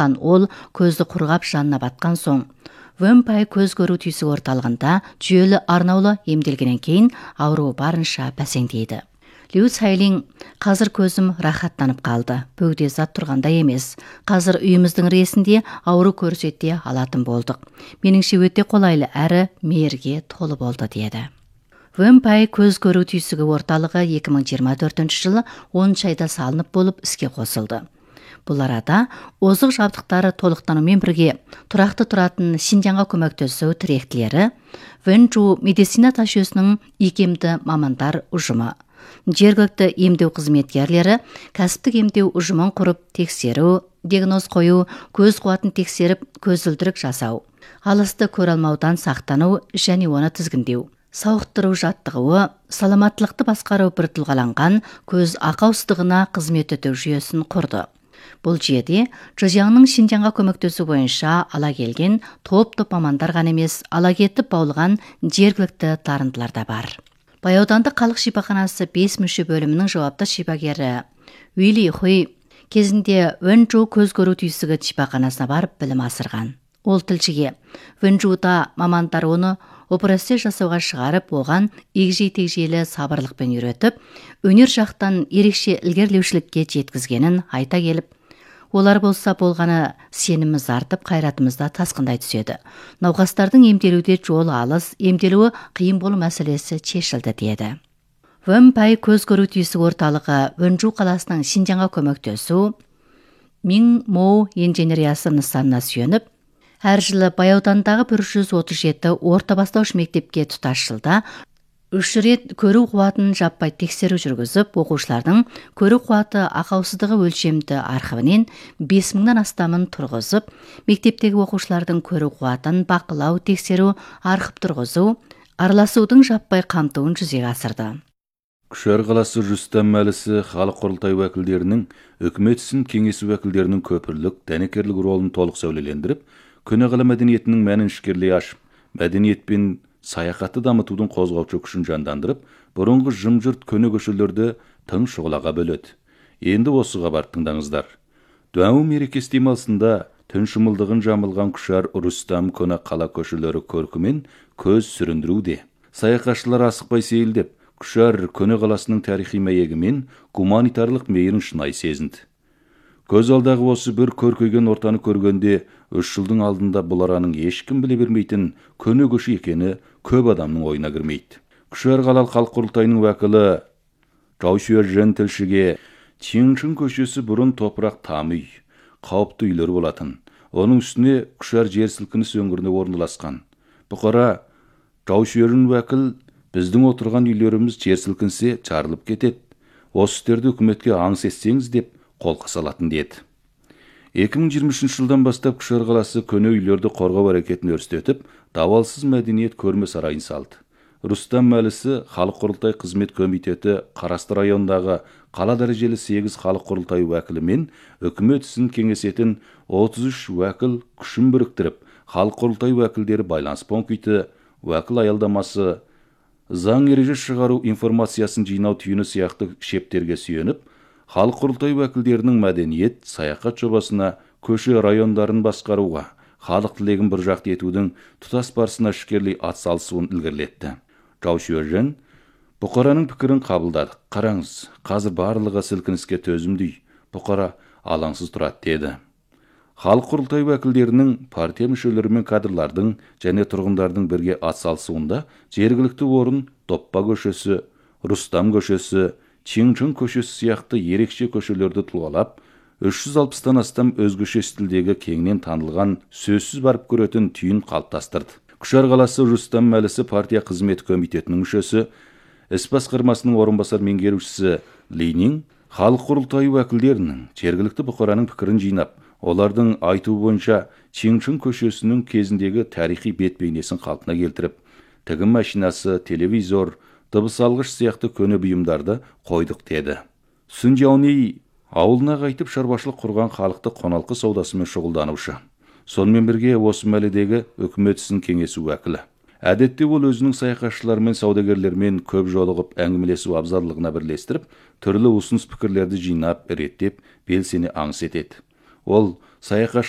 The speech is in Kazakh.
жатқан ол көзді құрғап жанына батқан соң Вэмпай көз көру түйсігі орталығында жүйелі арнаулы емделгеннен кейін ауру барынша бәсеңдейді. Лю Цайлинг: қазір көзім рахаттанып қалды. Бөгде зат тұрғанда емес. Қазір үйіміздің іргесінде ауру көрсете алатын болдық. Меніңше өте қолайлы әрі мейірге толы болды деді. Вэмпай көз көру түйсігі орталығы 2024 жылы 10 айда салынып болып іске қосылды. Бұл арада озық жабдықтары толықтанумен бірге тұрақты тұратын Шинжаңға көмектесу тіректілері Вэнчжоу медицина ташүйесінің икемді мамандар ұжымы, жергілікті емдеу қызметкерлері кәсіптік емдеу ұжымын құрып тексеру, диагноз қою, көз қуатын тексеріп, көзілдірік жасау, алысты көре алмаудан сақтану және оны тізгіндеу, сауықтыру жаттығуы, саламаттылықты басқару бір тұлғаланған көз ақаусыздығына қызмет ету жүйесін құрды. Бұл жүйеде Чжэжьянның Шинжаңға көмектесу бойынша ала келген топ-топ мамандар ғана емес, ала кетіп баулыған жергілікті дарындылар да бар. Баяудандық халық шипаханасы 5 мүше бөлімінің жауапты шипагері Уили Хуй кезінде Вэнчжоу көз көру түйсігі шипаханасына барып білім асырған. Ол тілшіге: Вэнчжоуда мамандар оны операция жасауға шығарып, оған егжей-тегжейлі сабырлықпен үйретіп, өнер жақтан ерекше ілгерілеушілікке жеткізгенін айта келіп, олар болса болғаны сеніміміз артып, қайратымызда тасқындай түседі. Науқастардың емделуде жолы алыс, емделуі қиын болу мәселесі шешілді деді. Вэмпай көз көру түйсігі орталығы Вэнчжоу қаласының Шинжаңға көмектесу Мин Моу инженериясы нысанына сүйеніп, әр жылы Баяудандағы 137 орта бастауыш мектепке тұтас жылда 3 рет көру қуатын жаппай тексеру жүргізіп, оқушылардың көру қуаты ақаусыздығы өлшемді архивінен 5000-нан астамын тұрғызып, мектептегі оқушылардың көру қуатын бақылау, тексеру, архив тұрғызу, араласудың жаппай қамтуын жүзеге асырды. Күшар қаласы Рустам Мәлісі халық құрылтай уәкілдерінің, үкімет ісін кеңесі уәкілдерінің көпірлік, дәнекерлік ролын толық сәулелендіріп, көне қала мәдениетінің мәнін ішкерлей ашып, мәдениет пен саяхатты дамытудың қозғаушы күшін жандандырып, бұрынғы жым-жырт көне көшелерді тың шұғылаға бөледі. Енді осыға барып тыңдаңыздар. Дуау мерекесі демалысында түн шымылдығын жамылған Күшар Рустам көне қала көшелері көркімен көз сүріндіруде. Саяхатшылар асықпай сейілдеп, Күшар көне қаласының тарихи мәйегімен гуманитарлық мейірін шынайы сезінді. Көз алдағы осы бір көркейген ортаны көргенде, 3 жылдың алдында бұл араның ешкім біле бермейтін көне көші екені көп адамның ойына кірмейді. Күшар қалалық халық құрылтайының уәкілі Жау Шуержен тілшіге: Чиңшин көшесі бұрын топырақ там үй, қауіпті үйлер болатын. Оның үстіне Күшар жер сілкініс өңіріне орналасқан. Бұқара Жау Шуержен уәкіл: біздің отырған үйлеріміз жер сілкінсе жарылып кетеді. Осы істерді үкіметке аңыс етсеңіз деп қолқа салатын деді. 2023 жылдан бастап Күшар қаласы көне үйлерді қорғау әрекетін өрістетіп, давалсыз мәдениет көрме сарайын салды. Рустам Мәлісі халық құрылтай қызмет комитеті Қарасты райондағы қала дәрежелі 8 халық құрылтай уәкілі мен үкімет ісін кеңесетін 33 уәкіл күшін біріктіріп, халық құрылтай уәкілдері байланыс пункті, уәкіл аялдамасы, заң ереже шығару информациясын жинау түйіні сияқты шептерге сүйеніп, халық құрылтай уәкілдерінің мәдениет, саяхат жобасына, көше райондарын басқаруға, халық тілегін бір жақты етудің тұтас барысына ішкерлей атсалысуын ілгерілетті. Жау Шуержен: бұқараның пікірін қабылдадық. Қараңыз, қазір барлығы сілкініске төзімді, бұқара алаңсыз тұрады деді. Халық құрылтай уәкілдерінің, партия мүшелері мен кадрлардың және тұрғындардың бірге атсалысуында жергілікті орын Топпа көшесі, Рустам көшесі, Чиңшин көшесі сияқты ерекше көшелерді тұлғалап, 360-тан астам өзгеше стилдегі кеңінен танылған, сөзсіз барып көретін түйін қалыптастырды. Күшар қаласы Рустам Мәлісі партия қызметі комитетінің мүшесі, іс басқармасының орынбасар меңгерушісі Линин халық құрылтайы уәкілдерінің жергілікті бұқараның пікірін жинап, олардың айтуы бойынша Чиңшин көшесінің кезіндегі тарихи бет бейнесін қалпына келтіріп, тігін машинасы, телевизор, дыбыс алғыш сияқты көне бұйымдарды қойдық деді. Сүнжауни ауылына қайтып шаруашылық құрған халықты қоналқы саудасымен шұғылданушы. Сонымен бірге осы мәледегі үкімет ісін кеңесу уәкілі. Әдетте ол өзінің саяхатшылармен, саудагерлермен көп жолығып әңгімелесу абзалдығына бірлестіріп, түрлі ұсыныс пікірлерді жинап, реттеп, белсене аңыс етеді. Ол саяхатшылар